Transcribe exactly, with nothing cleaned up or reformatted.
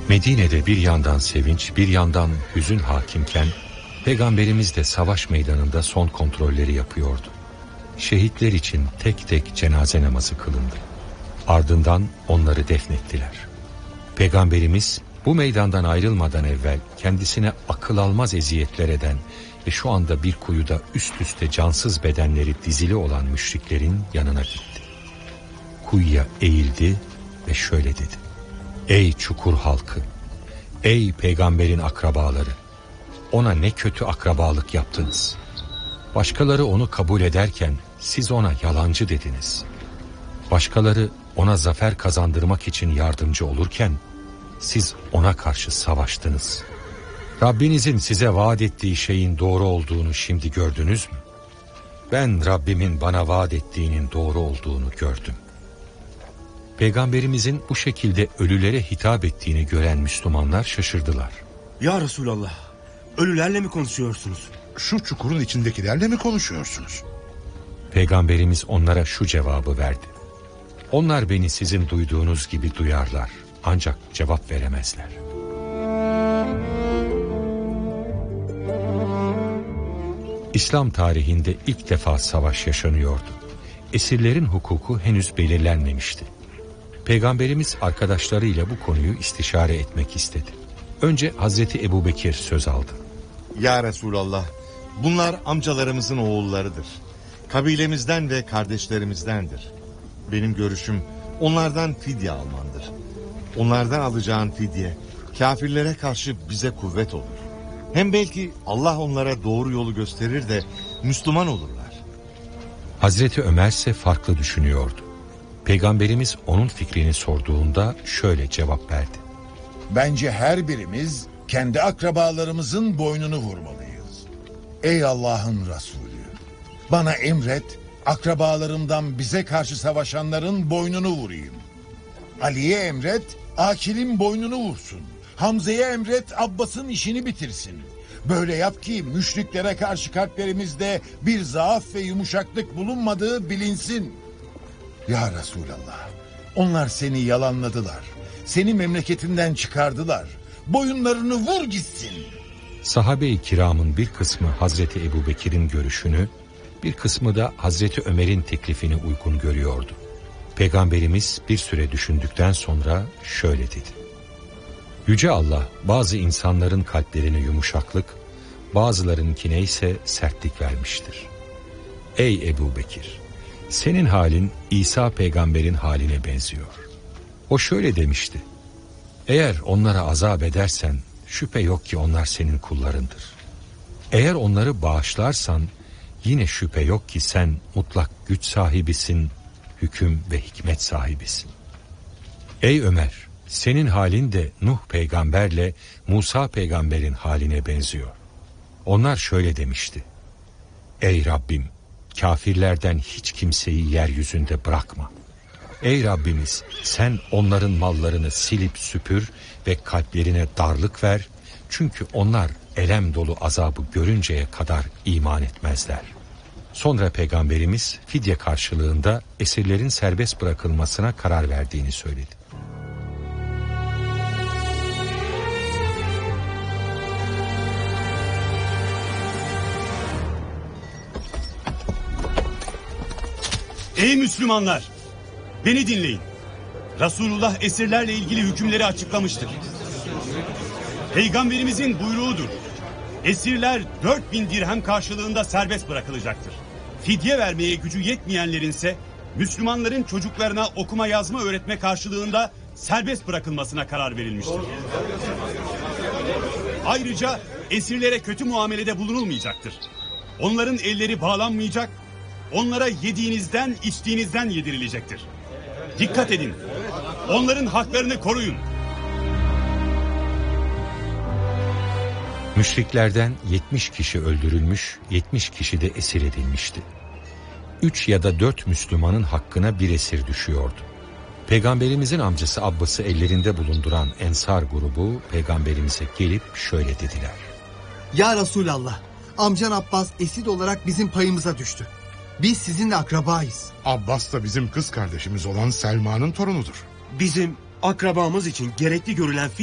Medine'de bir yandan sevinç, bir yandan hüzün hakimken, Peygamberimiz de savaş meydanında son kontrolleri yapıyordu. Şehitler için tek tek cenaze namazı kılındı. Ardından onları defnettiler. Peygamberimiz bu meydandan ayrılmadan evvel kendisine akıl almaz eziyetler eden ve şu anda bir kuyuda üst üste cansız bedenleri dizili olan müşriklerin yanına gitti. Kuyuya eğildi ve şöyle dedi: Ey çukur halkı, ey peygamberin akrabaları, ona ne kötü akrabalık yaptınız. Başkaları onu kabul ederken siz ona yalancı dediniz. Başkaları ona zafer kazandırmak için yardımcı olurken siz ona karşı savaştınız. Rabbinizin size vaat ettiği şeyin doğru olduğunu şimdi gördünüz mü? Ben Rabbimin bana vaat ettiğinin doğru olduğunu gördüm. Peygamberimizin bu şekilde ölülere hitap ettiğini gören Müslümanlar şaşırdılar. Ya Resulallah, ölülerle mi konuşuyorsunuz? Şu çukurun içindekilerle mi konuşuyorsunuz? Peygamberimiz onlara şu cevabı verdi: Onlar beni sizin duyduğunuz gibi duyarlar, ancak cevap veremezler. İslam tarihinde ilk defa savaş yaşanıyordu. Esirlerin hukuku henüz belirlenmemişti. Peygamberimiz arkadaşlarıyla bu konuyu istişare etmek istedi. Önce Hazreti Ebubekir söz aldı. Ya Resulallah, bunlar amcalarımızın oğullarıdır. Kabilemizden ve kardeşlerimizdendir. Benim görüşüm onlardan fidye almandır. Onlardan alacağın fidye kafirlere karşı bize kuvvet olur. Hem belki Allah onlara doğru yolu gösterir de Müslüman olurlar. Hazreti Ömer ise farklı düşünüyordu. Peygamberimiz onun fikrini sorduğunda şöyle cevap verdi: Bence her birimiz kendi akrabalarımızın boynunu vurmalıyız. Ey Allah'ın Resulü, bana emret, akrabalarımdan bize karşı savaşanların boynunu vurayım. Ali'ye emret, Akil'in boynunu vursun. Hamza'ya emret, Abbas'ın işini bitirsin. Böyle yap ki müşriklere karşı kalplerimizde bir zaaf ve yumuşaklık bulunmadığı bilinsin. Ya Resulallah, onlar seni yalanladılar. Seni memleketinden çıkardılar. Boyunlarını vur gitsin. Sahabe-i kiramın bir kısmı Hazreti Ebubekir'in görüşünü, bir kısmı da Hazreti Ömer'in teklifini uygun görüyordu. Peygamberimiz bir süre düşündükten sonra şöyle dedi: Yüce Allah bazı insanların kalplerine yumuşaklık, bazılarınkine ise sertlik vermiştir. Ey Ebubekir, senin halin İsa peygamberin haline benziyor. O şöyle demişti: Eğer onlara azap edersen şüphe yok ki onlar senin kullarındır. Eğer onları bağışlarsan yine şüphe yok ki sen mutlak güç sahibisin, hüküm ve hikmet sahibisin. Ey Ömer, senin halin de Nuh peygamberle Musa peygamberin haline benziyor. Onlar şöyle demişti: Ey Rabbim, kafirlerden hiç kimseyi yeryüzünde bırakma. Ey Rabbimiz, sen onların mallarını silip süpür ve kalplerine darlık ver. Çünkü onlar elem dolu azabı görünceye kadar iman etmezler. Sonra Peygamberimiz fidye karşılığında esirlerin serbest bırakılmasına karar verdiğini söyledi. Ey Müslümanlar! Beni dinleyin. Resulullah esirlerle ilgili hükümleri açıklamıştır. Peygamberimizin buyruğudur. Esirler dört bin dirhem karşılığında serbest bırakılacaktır. Fidye vermeye gücü yetmeyenlerin ise Müslümanların çocuklarına okuma yazma öğretme karşılığında serbest bırakılmasına karar verilmiştir. Ayrıca esirlere kötü muamelede bulunulmayacaktır. Onların elleri bağlanmayacak, onlara yediğinizden, içtiğinizden yedirilecektir. Dikkat edin, onların haklarını koruyun. Müşriklerden yetmiş kişi öldürülmüş, yetmiş kişi de esir edilmişti. Üç ya da dört Müslümanın hakkına bir esir düşüyordu. Peygamberimizin amcası Abbas'ı ellerinde bulunduran Ensar grubu Peygamberimize gelip şöyle dediler: Ya Resulallah, amcan Abbas esir olarak bizim payımıza düştü. Biz sizinle akrabayız. Abbas da bizim kız kardeşimiz olan Selma'nın torunudur. Bizim akrabamız için gerekli görülen